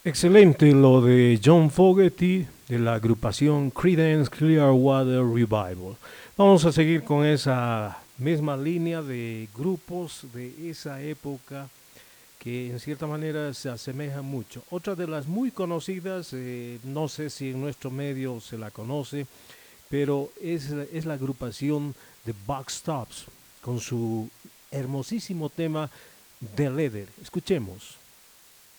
Excelente lo de John Fogerty de la agrupación Creedence Clearwater Revival. Vamos a seguir con esa misma línea de grupos de esa época que en cierta manera se asemejan mucho. Otra de las muy conocidas, no sé si en nuestro medio se la conoce, pero es la agrupación de Box Tops con su hermosísimo tema The Leather. Escuchemos.